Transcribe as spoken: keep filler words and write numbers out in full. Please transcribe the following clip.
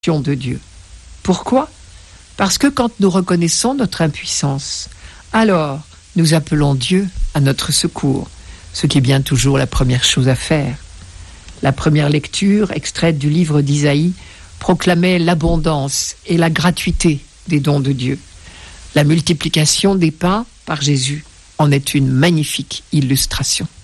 de Dieu. Pourquoi ? Parce que quand nous reconnaissons notre impuissance, alors nous appelons Dieu à notre secours, ce qui est bien toujours la première chose à faire. La première lecture, extraite du livre d'Isaïe, proclamait l'abondance et la gratuité des dons de Dieu. La multiplication des pains par Jésus en est une magnifique illustration.